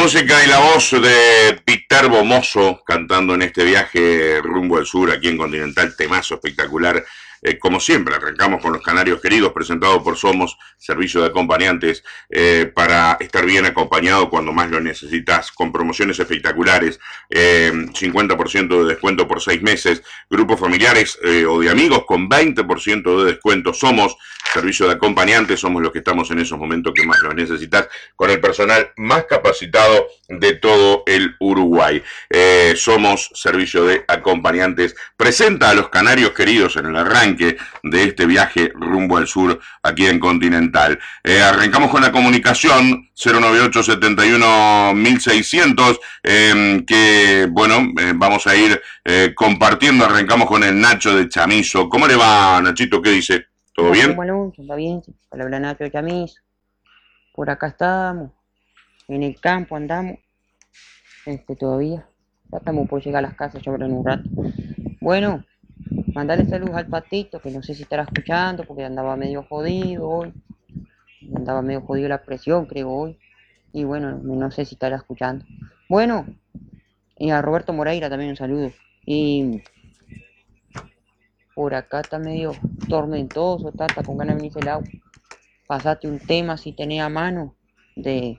música y la voz de Viterbo Mosso cantando en este viaje rumbo al sur aquí en Continental, temazo espectacular. Como siempre, arrancamos con Los Canarios Queridos, presentado por Somos, servicio de acompañantes, para estar bien acompañado cuando más lo necesitas, con promociones espectaculares, 50% de descuento por 6 meses, grupos familiares o de amigos con 20% de descuento. Somos, servicio de acompañantes, somos los que estamos en esos momentos que más lo necesitas, con el personal más capacitado de todo el Uruguay. Somos, servicio de acompañantes, presenta a Los Canarios Queridos en el arranque de este viaje rumbo al sur aquí en Continental. Arrancamos con la comunicación 098-71-1600, que bueno, vamos a ir compartiendo. Arrancamos con el Nacho de Chamizo. ¿Cómo le va, Nachito? ¿Qué dice? ¿Todo bien? Bueno, está bien, habla Nacho de Chamizo. Por acá estamos, en el campo andamos, todavía. Ya estamos por llegar a las casas, ya en un rato. Bueno, mandarle saludos al Patito, que no sé si estará escuchando, porque andaba medio jodido hoy. Andaba medio jodido la presión, creo, hoy. Y bueno, no sé si estará escuchando. Bueno, y a Roberto Moreira también un saludo. Y por acá está medio tormentoso, está con ganas de venirse el agua. Pasate un tema si tenés a mano de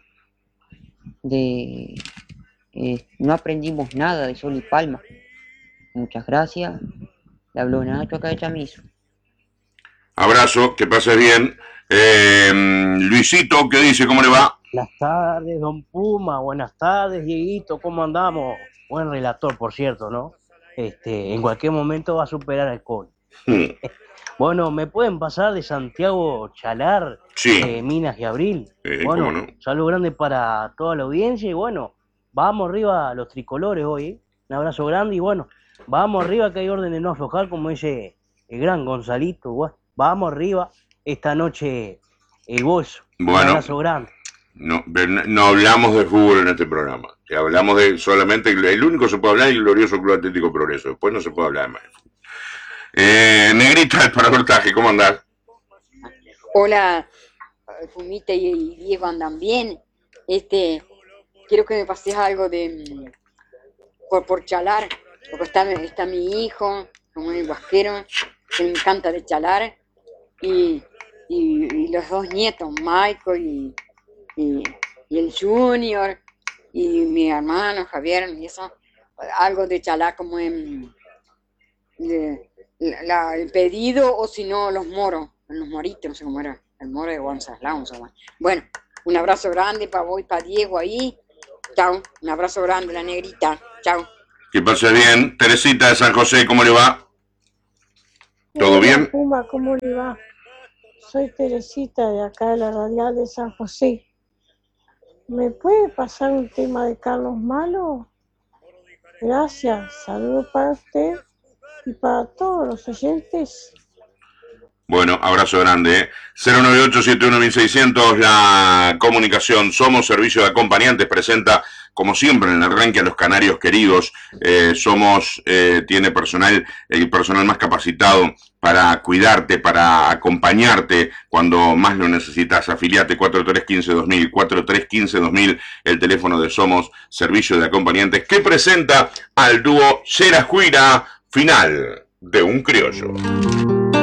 no aprendimos nada de Sol y Palma. Muchas gracias. Le habló Nacho acá de Chamizo. Abrazo, que pases bien. Luisito, ¿qué dice? ¿Cómo le va? Buenas tardes, don Puma. Buenas tardes, Dieguito. ¿Cómo andamos? Buen relator, por cierto, ¿no? En cualquier momento va a superar al Col. Bueno, ¿me pueden pasar de Santiago Chalar, Sí. Minas y Abril? Bueno, ¿cómo no? saludo grande para toda la audiencia y bueno, vamos arriba a los tricolores hoy, ¿eh? Un abrazo grande y bueno, vamos arriba que hay orden de no aflojar, como dice el gran Gonzalito. Bueno, vamos arriba esta noche el bolso. Bueno. Un abrazo grande. No hablamos de fútbol en este programa. Hablamos de solamente, el único que se puede hablar es el glorioso Club Atlético Progreso. Después no se puede hablar más de fútbol. Negrita, para reportaje, ¿cómo andás? Hola, Fumita y Diego, ¿andan bien? Quiero que me pases algo de por Chalar, porque está mi hijo, como el Guasquero, que me encanta de Chalar, y los dos nietos, Michael y el Junior, y mi hermano Javier, y eso, algo de Chalar como el pedido, o si no, los moros, los moritos, no sé cómo era, el moro de Gonzalo. Bueno, un abrazo grande para vos y para Diego ahí. Chao, un abrazo grande, la Negrita. Chao. Que pase bien. Teresita de San José, ¿cómo le va? ¿Todo bien? Puma, ¿cómo le va? Soy Teresita de acá de la Radial de San José. ¿Me puede pasar un tema de Carlos Malo? Gracias, saludos para usted y para todos los oyentes. Bueno, abrazo grande. 098-71-1600, la comunicación. Somos, servicio de acompañantes, presenta, como siempre, en el arranque a Los Canarios Queridos. Somos, tiene el personal más capacitado para cuidarte, para acompañarte cuando más lo necesitas. Afiliate 4315-2000, 4315-2000, el teléfono de Somos, servicio de acompañantes, que presenta al dúo Yera Juira, final de un criollo.